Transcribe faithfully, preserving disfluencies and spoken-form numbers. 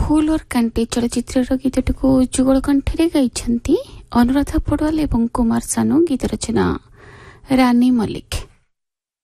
फूल और कांटी चलचित्र गीतटी को जुगल कंठे गाई अनुराधा पड़वाल एवं कुमार सानू। गीत रचना रानी मल्लिक।